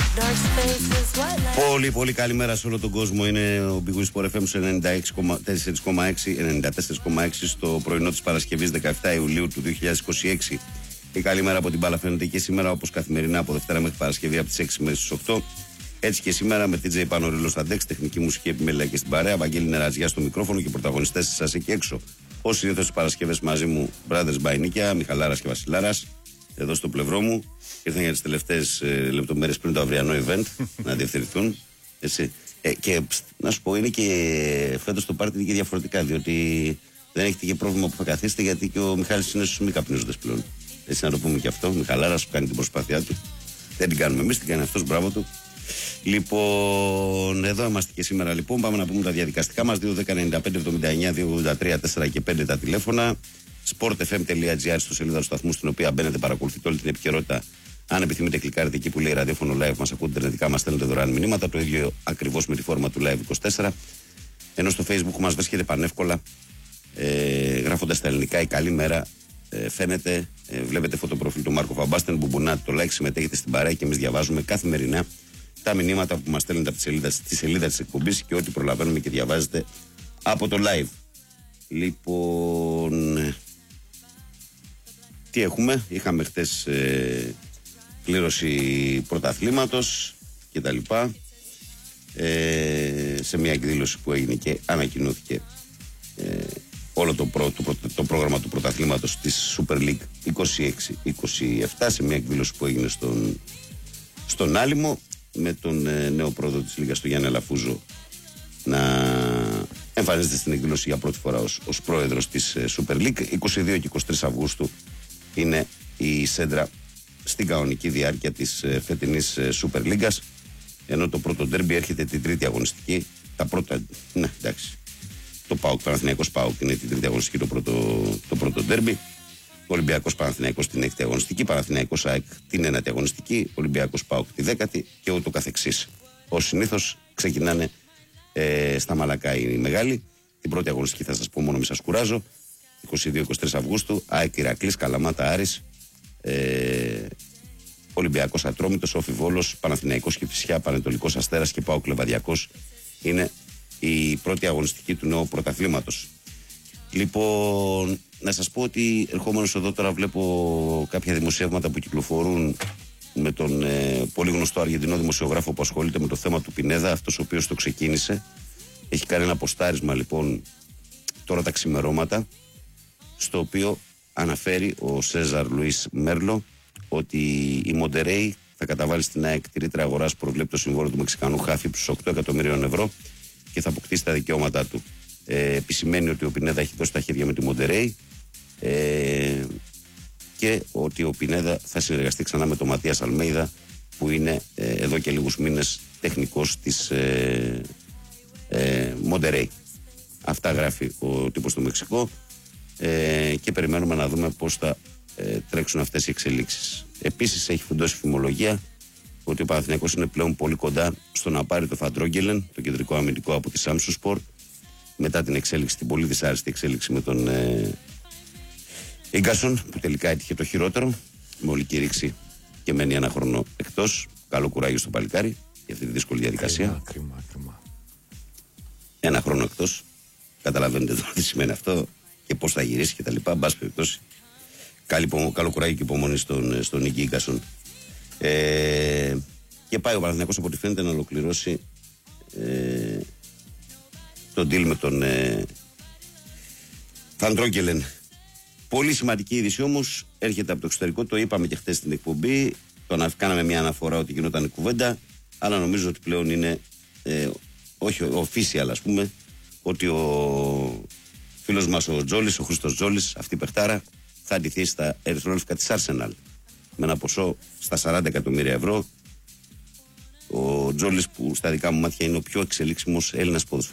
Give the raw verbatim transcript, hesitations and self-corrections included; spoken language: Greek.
Πολύ πολύ καλημέρα σε όλο τον κόσμο. Είναι ο Big Win Sport εφ εμ σε ενενήντα τέσσερα κόμμα έξι, ενενήντα τέσσερα κόμμα έξι στο πρωινό της Παρασκευής δεκαεφτά Ιουλίου του δύο χιλιάδες είκοσι έξι. Η καλημέρα από την μπάλα φαίνεται και σήμερα, όπως καθημερινά από Δευτέρα μέχρι Παρασκευή από τις έξι μέχρι τις οκτώ. Έτσι και σήμερα με την τζέι Πανορίλο στα ντεξ, τεχνική μουσική επιμέλεια και στην παρέα. Βαγγέλη Νεραζιά στο μικρόφωνο και πρωταγωνιστές σας εκεί έξω. Ως συνήθως τις Παρασκευές μαζί μου, Brothers by Νίκια, Μιχαλάρας και Βασιλάρας, εδώ στο πλευρό μου. Ήρθαν για τις τελευταίες ε, λεπτομέρειες πριν το αυριανό event να διευθυνθούν. Έτσι. Ε, και ψ, να σου πω, είναι και φέτος το πάρτι είναι και διαφορετικά, διότι δεν έχετε και πρόβλημα που θα καθίσετε, γιατί και ο Μιχάλης είναι στους μη καπνίζοντες πλέον. Έτσι να το πούμε και αυτό. Μιχαλάρας που κάνει την προσπάθειά του. Δεν την κάνουμε εμείς, την κάνει αυτός, μπράβο του. Λοιπόν, εδώ είμαστε και σήμερα λοιπόν. Πάμε να πούμε τα διαδικαστικά μας. δύο δέκα ενενήντα πέντε εβδομήντα εννιά διακόσια ογδόντα τρία τέσσερα και πέντε τα τηλέφωνα. sportfm.gr στο σελίδα του σταθμού, στην οποία μπαίνετε, παρακολουθείτε όλη την επικαιρότητα. Αν επιθυμείτε, κλικάρετε εκεί που λέει ραδιόφωνο live, μας ακούτε ιντερνετικά, μας στέλνετε δωρεάν μηνύματα. Το ίδιο ακριβώς με τη φόρμα του Live είκοσι τέσσερα. Ενώ στο Facebook μας βρίσκεται πανεύκολα, ε, γράφοντας τα ελληνικά η καλή μέρα. Ε, φαίνεται, ε, βλέπετε φωτοπροφίλ του Μάρκο Φαμπάστεν, μπουμπουνάτε το like, συμμετέχετε στην παρέα και εμείς διαβάζουμε καθημερινά τα μηνύματα που μας στέλνετε από τη σελίδα, τη σελίδα της εκπομπής και ό,τι προλαβαίνουμε και διαβάζετε από το live. Λοιπόν, τι έχουμε? Είχαμε χτες ε, κλήρωση πρωταθλήματος και τα λοιπά, ε, σε μια εκδήλωση που έγινε και ανακοινώθηκε ε, όλο το, προ, το, το, το πρόγραμμα του πρωταθλήματος της Super League είκοσι έξι είκοσι επτά, σε μια εκδήλωση που έγινε στον, στον Άλυμο, με τον ε, νέο πρόεδρο της Λίγκας, τον Γιάννη Αλαφούζο, να εμφανίζεται στην εκδήλωση για πρώτη φορά ως, ως πρόεδρος της ε, Super League. είκοσι δύο και είκοσι τρεις Αυγούστου είναι η σέντρα στην κανονική διάρκεια της ε, φετινής ε, Super League, ενώ το πρώτο ντέρμπι έρχεται την τρίτη αγωνιστική. Τα πρώτα, ναι, εντάξει, το ΠΑΟΚ, Παναθηναϊκός ΠΑΟΚ είναι την τρίτη αγωνιστική, το πρώτο, το πρώτο ντέρμπι. Ολυμπιακός Παναθηναϊκός την έκτη αγωνιστική, Παναθηναϊκός ΑΕΚ την ένατη αγωνιστική, Ολυμπιακός ΠΑΟΚ τη δέκατη και ούτω καθεξής. Ως συνήθως ξεκινάνε ε, στα Μαλακά οι μεγάλοι. Την πρώτη αγωνιστική θα σας πω, μόνο μη σας κουράζω, είκοσι δύο είκοσι τρεις Αυγούστου, ΑΕΚ Ηρακλής, Καλαμάτα Άρης, ε, Ολυμπιακός Ατρόμητος, Όφι Βόλος, Παναθηναϊκός Κηφισιά, Πανετολικός Αστέρας και ΠΑΟΚ Λεβαδιακός είναι η πρώτη αγωνιστική του νέου πρωταθλήματος. Λοιπόν, να σας πω ότι ερχόμενος εδώ τώρα βλέπω κάποια δημοσιεύματα που κυκλοφορούν με τον ε, πολύ γνωστό Αργεντινό δημοσιογράφο που ασχολείται με το θέμα του Πινέδα, αυτός ο οποίος το ξεκίνησε. Έχει κάνει ένα ποστάρισμα λοιπόν τώρα τα ξημερώματα, στο οποίο αναφέρει ο Σέζαρ Λουίς Μέρλο ότι η Μοντερέι θα καταβάλει στην ΑΕΚ τη ρήτρα αγοράς που προβλέπει το συμβόλαιο του Μεξικανού χάφη στους οκτώ εκατομμυρίων ευρώ και θα αποκτήσει τα δικαιώματά του. Ε, επισημαίνει ότι ο Πινέδα έχει δώσει τα χέρια με τη Μοντερέι ε, και ότι ο Πινέδα θα συνεργαστεί ξανά με τον Ματίας Αλμέιδα, που είναι ε, εδώ και λίγους μήνες τεχνικός της ε, ε, Μοντερέι. Αυτά γράφει ο τύπος του Μεξικό ε, και περιμένουμε να δούμε πώς θα ε, τρέξουν αυτές οι εξελίξεις. Επίσης έχει φουντώσει φημολογία ότι ο Παναθηναϊκός είναι πλέον πολύ κοντά στο να πάρει το Φαντρόγγελεν, το κεντρικό αμυντικό από τη Σάμσου Σπορ, μετά την εξέλιξη, την πολύ δυσάρεστη εξέλιξη με τον ε, Ίγκασον, που τελικά έτυχε το χειρότερο, με όλη κήρυξη και μένει ένα χρόνο εκτός. Καλό κουράγιο στο παλικάρι για αυτή τη δύσκολη διαδικασία. Κρίμα, κρίμα, κρίμα. Ένα χρόνο εκτός. Καταλαβαίνετε τώρα τι σημαίνει αυτό και πώς θα γυρίσει και τα λοιπά. Μπας περιπτώσει, καλό κουράγιο και υπομονή στον, στον Νίκη Ίγκασον. Ε, και πάει ο Παναθηναϊκός, από ό,τι φαίνεται, να ολοκληρώσει ε, τον deal με τον ε, Φαντρόγγελεν. Πολύ σημαντική είδηση όμως έρχεται από το εξωτερικό. Το είπαμε και χθες στην εκπομπή. Το κάναμε μια αναφορά ότι γινόταν η κουβέντα, αλλά νομίζω ότι πλέον είναι ε, όχι official, ας πούμε, ότι ο φίλος μας ο Τζόλης, ο Χρήστος Τζόλης, αυτή η παιχτάρα, θα αντιθεί στα ερυθρόλευκα της Arsenal με ένα ποσό στα σαράντα εκατομμύρια ευρώ. Ο Τζόλης, που στα δικά μου μάτια είναι ο πιο εξελίξιμος Έλληνας ποδοσφαιριστής